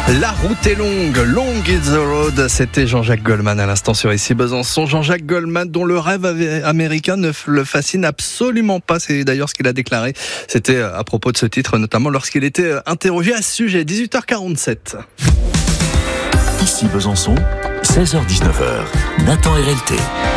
La route est longue, long is the road. C'était Jean-Jacques Goldman à l'instant sur Ici Besançon. Jean-Jacques Goldman dont le rêve américain ne le fascine absolument pas. C'est d'ailleurs ce qu'il a déclaré. C'était à propos de ce titre, notamment lorsqu'il était interrogé à ce sujet. 18h47. Ici Besançon, 16h-19h. Nathan RLT.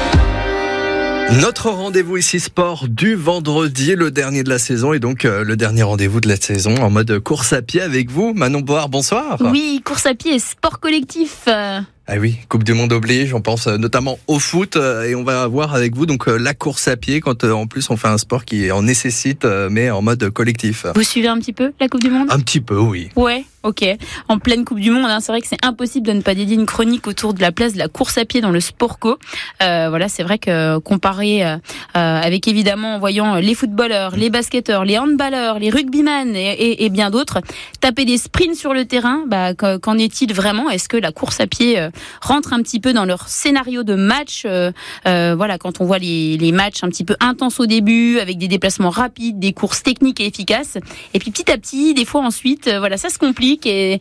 Notre rendez-vous ici sport du vendredi, le dernier de la saison et donc le dernier rendez-vous de la saison en mode course à pied avec vous. Manon Board, bonsoir. Oui, course à pied et sport collectif. Ah oui, Coupe du Monde oblige, on pense notamment au foot et on va voir avec vous donc la course à pied quand en plus on fait un sport qui en nécessite mais en mode collectif. Vous suivez un petit peu la Coupe du Monde ? Un petit peu, oui. Ouais, ok. En pleine Coupe du Monde, c'est vrai que c'est impossible de ne pas dédier une chronique autour de la place de la course à pied dans le sport co. Voilà, c'est vrai que comparé avec évidemment en voyant les footballeurs, les basketteurs, les handballeurs, les rugbyman et bien d'autres taper des sprints sur le terrain, qu'en est-il vraiment ? Est-ce que la course à pied rentre un petit peu dans leur scénario de match, voilà, quand on voit les matchs un petit peu intenses au début, avec des déplacements rapides, des courses techniques et efficaces, et puis petit à petit, des fois ensuite, voilà, ça se complique et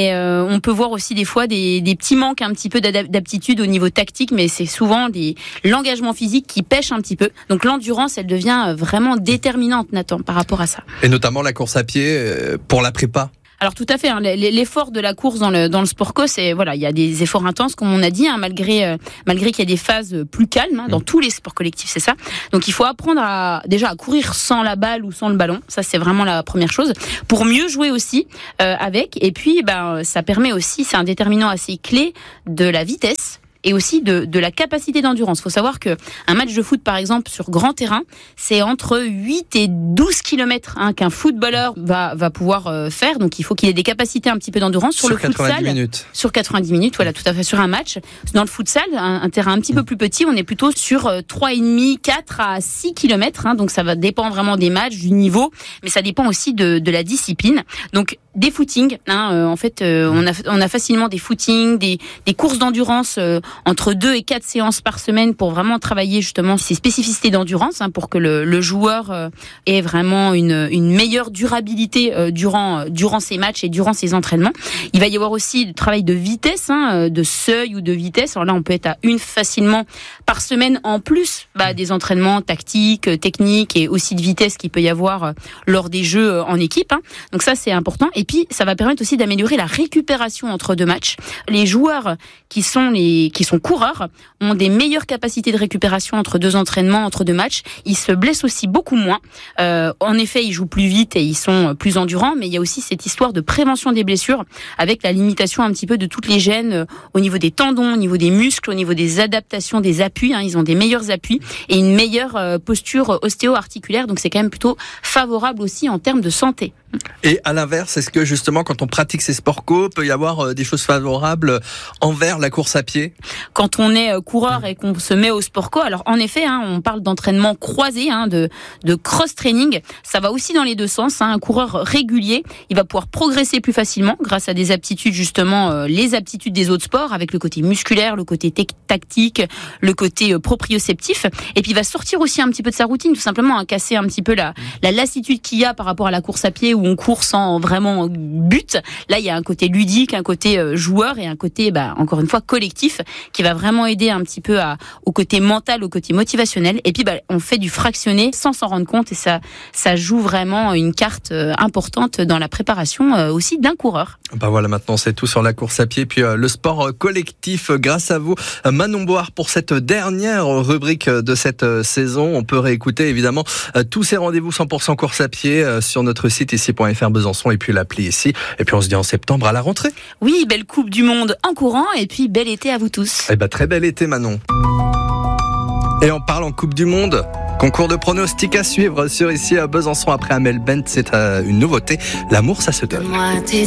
on peut voir aussi des fois des petits manques un petit peu d'aptitude au niveau tactique, mais c'est souvent l'engagement physique qui pêche un petit peu. Donc l'endurance, elle devient vraiment déterminante, Nathan, par rapport à ça. Et notamment la course à pied pour la prépa. Alors tout à fait, l'effort de la course dans le sport co, c'est voilà, il y a des efforts intenses comme on a dit, malgré qu'il y a des phases plus calmes dans tous les sports collectifs, c'est ça. Donc il faut apprendre à courir sans la balle ou sans le ballon, ça c'est vraiment la première chose, pour mieux jouer aussi avec. Et puis ça permet aussi, c'est un déterminant assez clé de la vitesse. Et aussi de la capacité d'endurance. Il faut savoir qu'un match de foot, par exemple, sur grand terrain, c'est entre 8 et 12 km qu'un footballeur va pouvoir faire. Donc, il faut qu'il ait des capacités un petit peu d'endurance. Sur le futsal, minutes. Sur 90 minutes, voilà, tout à fait, sur un match. Dans le futsal, un terrain un petit peu plus petit, on est plutôt sur 3,5, 4 à 6 km. Donc, ça va dépendre vraiment des matchs, du niveau, mais ça dépend aussi de la discipline. Donc, des footings, en fait, on a facilement des footings, des courses d'endurance entre 2 et 4 séances par semaine pour vraiment travailler justement ces spécificités d'endurance, pour que le joueur ait vraiment une meilleure durabilité durant ces matchs et durant ces entraînements. Il va y avoir aussi du travail de vitesse, de seuil ou de vitesse. Alors là, on peut être à une facilement par semaine en plus des entraînements tactiques, techniques et aussi de vitesse qu'il peut y avoir lors des jeux en équipe. Donc ça, c'est important. Et puis, ça va permettre aussi d'améliorer la récupération entre deux matchs. Les joueurs qui sont coureurs ont des meilleures capacités de récupération entre deux entraînements, entre deux matchs. Ils se blessent aussi beaucoup moins. En effet, ils jouent plus vite et ils sont plus endurants, mais il y a aussi cette histoire de prévention des blessures avec la limitation un petit peu de toutes les gênes au niveau des tendons, au niveau des muscles, au niveau des adaptations des appuis. Ils ont des meilleurs appuis et une meilleure posture ostéo-articulaire. Donc c'est quand même plutôt favorable aussi en termes de santé. Et à l'inverse, est-ce que justement quand on pratique ces sports co, peut y avoir des choses favorables envers la course à pied ? Quand on est coureur et qu'on se met au sport co, alors en effet, on parle d'entraînement croisé, de cross-training. Ça va aussi dans les deux sens. Un coureur régulier, il va pouvoir progresser plus facilement grâce à des aptitudes justement, les aptitudes des autres sports, avec le côté musculaire, le côté tactique, le côté proprioceptif. Et puis il va sortir aussi un petit peu de sa routine, tout simplement, casser un petit peu la lassitude qu'il y a par rapport à la course à pied où on court sans vraiment but. Là, il y a un côté ludique, un côté joueur et un côté, encore une fois, collectif qui va vraiment aider un petit peu au côté mental, au côté motivationnel. Et puis, on fait du fractionné sans s'en rendre compte et ça joue vraiment une carte importante dans la préparation aussi d'un coureur. Voilà, maintenant c'est tout sur la course à pied puis le sport collectif grâce à vous, Manon Board, pour cette dernière rubrique de cette saison. On peut réécouter évidemment tous ces rendez-vous 100% course à pied sur notre site ici.fr Besançon et puis l'appli ici. Et puis on se dit en septembre à la rentrée. Oui, belle Coupe du Monde en courant et puis bel été à vous tous. Très bel été, Manon. Et on parle en Coupe du Monde. Concours de pronostics à suivre sur Ici à Besançon après Amel Bent. C'est une nouveauté. L'amour, ça se donne.